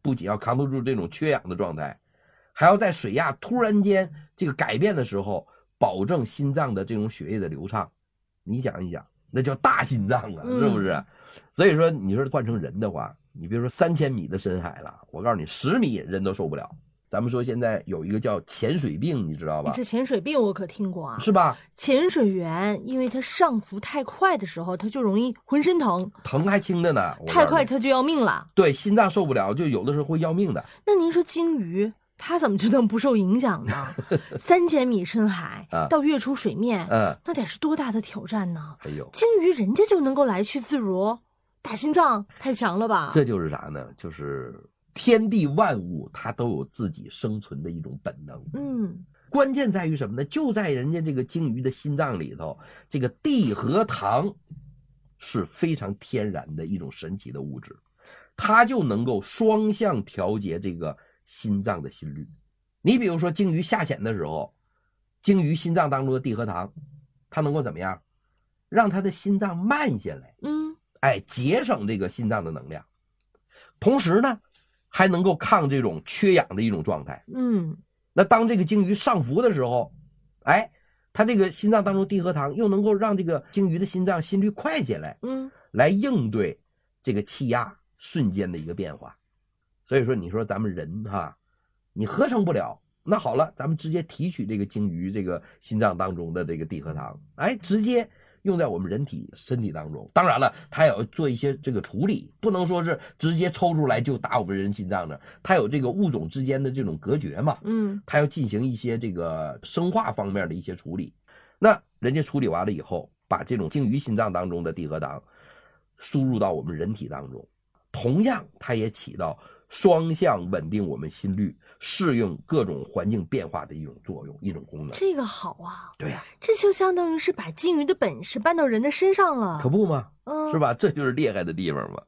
不仅要扛得住这种缺氧的状态，还要在水压突然间这个改变的时候，保证心脏的这种血液的流畅。你想一想，那叫大心脏啊，是不是？所以说，你说换成人的话，你比如说3000米的深海了，我告诉你，10米人都受不了。咱们说现在有一个叫潜水病，你知道吧？ 这潜水病我可听过啊， 是吧？ 潜水员因为他上浮太快的时候，他就容易浑身疼， 疼还轻的呢， 太快他就要命了。 对，心脏受不了，就有的时候会要命的。 那您说鲸鱼它怎么就能不受影响呢？3000米深海到跃出水面，那得是多大的挑战呢？ 哎呦， 鲸鱼人家就能够来去自如，大心脏太强了吧？ 这就是啥呢？就是天地万物它都有自己生存的一种本能。关键在于什么呢？就在人家这个鲸鱼的心脏里头，这个地核糖是非常天然的一种神奇的物质，它就能够双向调节这个心脏的心率。你比如说鲸鱼下潜的时候，鲸鱼心脏当中的地核糖它能够怎么样？让它的心脏慢下来，节省这个心脏的能量，同时呢还能够抗这种缺氧的一种状态。那当这个鲸鱼上浮的时候，它这个心脏当中地核糖又能够让这个鲸鱼的心脏心率快起来，来应对这个气压瞬间的一个变化。所以说你说咱们人你合成不了，那好了，咱们直接提取这个鲸鱼这个心脏当中的这个地核糖，直接用在我们身体当中。当然了，它也要做一些这个处理，不能说是直接抽出来就打我们人心脏的，它有这个物种之间的这种隔绝嘛，它要进行一些这个生化方面的一些处理。那人家处理完了以后，把这种鲸鱼心脏当中的地核糖输入到我们人体当中，同样它也起到双向稳定我们心率、适应各种环境变化的一种作用、一种功能。 这个好啊！ 对呀， 这就相当于是把鲸鱼的本事搬到人的身上了， 可不吗？是吧？这就是厉害的地方嘛。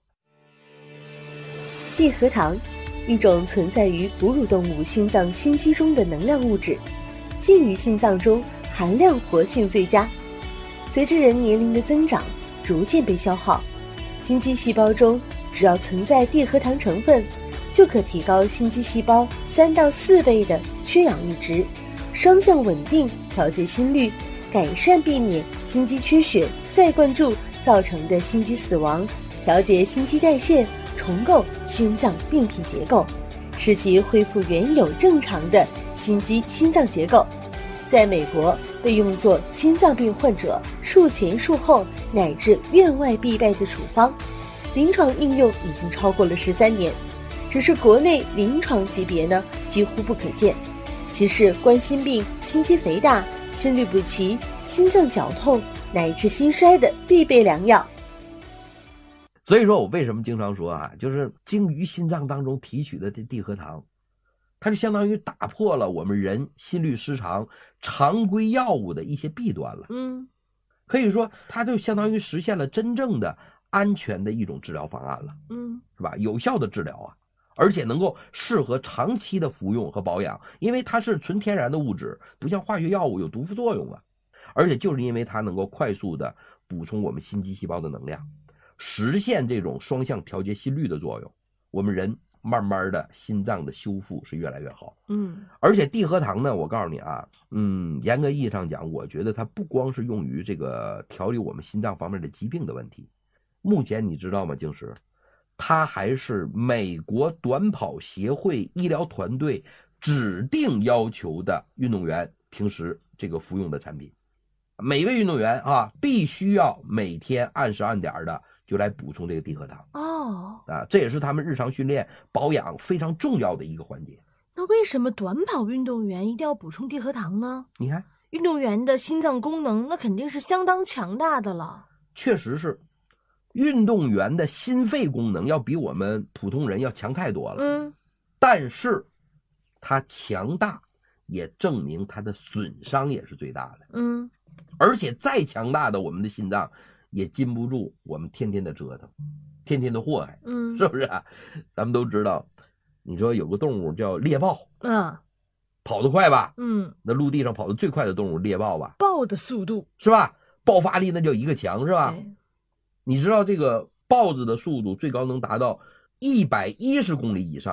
地核糖，一种存在于哺乳动物心脏心肌中的能量物质，鲸鱼心脏中含量活性最佳。随着人年龄的增长，逐渐被消耗，心肌细胞中只要存在地核糖成分，就可提高心肌细胞3到4倍的缺氧阈值，双向稳定调节心率，改善避免心肌缺血再灌注造成的心肌死亡，调节心肌代谢，重构心脏病变结构，使其恢复原有正常的心肌心脏结构。在美国被用作心脏病患者术前术后乃至院外必备的处方，临床应用已经超过了13年，只是国内临床级别呢几乎不可见。其是冠心病、心肌肥大、心律不齐、心脏绞痛乃至心衰的必备良药。 所以说我为什么经常说就是鲸鱼心脏当中提取的这地核糖，它就相当于打破了我们人心律失常常规药物的一些弊端了。可以说它就相当于实现了真正的安全的一种治疗方案了。是吧？有效的治疗而且能够适合长期的服用和保养，因为它是纯天然的物质，不像化学药物有毒副作用而且就是因为它能够快速的补充我们心肌细胞的能量，实现这种双向调节心率的作用，我们人慢慢的心脏的修复是越来越好。而且地核糖呢，我告诉你严格意义上讲，我觉得它不光是用于这个调理我们心脏方面的疾病的问题。目前你知道吗，静石，它还是美国短跑协会医疗团队指定要求的运动员平时这个服用的产品。每位运动员必须要每天按时按点的就来补充这个地核糖。这也是他们日常训练保养非常重要的一个环节。 那为什么短跑运动员一定要补充地核糖呢？ 你看， 运动员的心脏功能那肯定是相当强大的了。 确实是，运动员的心肺功能要比我们普通人要强太多了。但是它强大也证明它的损伤也是最大的。而且再强大的我们的心脏也禁不住我们天天的折腾，天天的祸害。是不是咱们都知道，你说有个动物叫猎豹，跑得快吧？那陆地上跑得最快的动物猎豹吧？ 豹的速度是吧？爆发力那叫一个强，是吧？你知道这个豹子的速度最高能达到110公里以上。